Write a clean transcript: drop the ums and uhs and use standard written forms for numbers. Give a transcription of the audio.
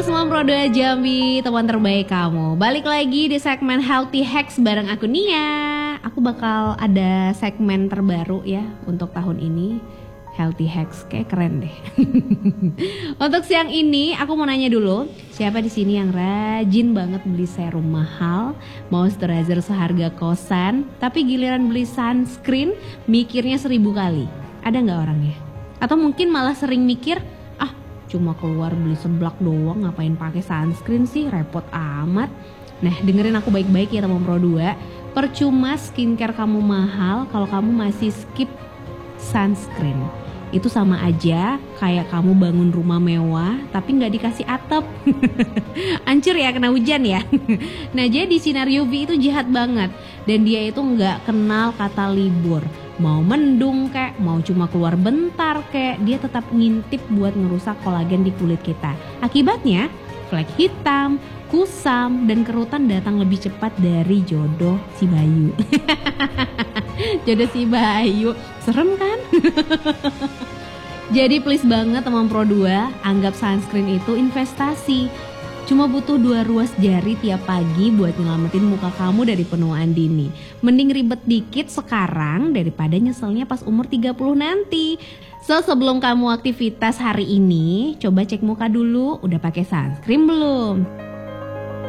semua Pro 2 Jambi, teman terbaik kamu. Balik lagi di segmen Healthy Hacks bareng aku Nia. Aku bakal ada segmen terbaru ya untuk tahun ini, Healthy Hacks, kayak keren deh. Untuk siang ini aku mau nanya dulu, siapa di sini yang rajin banget beli serum mahal, moisturizer seharga kosan, tapi giliran beli sunscreen mikirnya 1000 kali? Ada nggak orangnya? Atau mungkin malah sering mikir, cuma keluar beli seblak doang, ngapain pakai sunscreen sih, repot amat. Nah, dengerin aku baik-baik ya teman Pro 2. Percuma skincare kamu mahal kalau kamu masih skip sunscreen. Itu sama aja kayak kamu bangun rumah mewah tapi nggak dikasih atap. Hancur ya kena hujan ya. Nah, jadi sinar UV itu jahat banget, dan dia itu nggak kenal kata libur. Mau mendung kek, mau cuma keluar bentar kek, dia tetap ngintip buat ngerusak kolagen di kulit kita. Akibatnya, flek hitam, kusam, dan kerutan datang lebih cepat dari jodoh si Bayu. Jodoh si Bayu, serem kan? Jadi please banget teman Pro 2, anggap sunscreen itu investasi. Cuma butuh 2 ruas jari tiap pagi buat nyelamatin muka kamu dari penuaan dini. Mending ribet dikit sekarang daripada nyeselnya pas umur 30 nanti. So, sebelum kamu aktivitas hari ini, coba cek muka dulu, udah pakai sunscreen belum?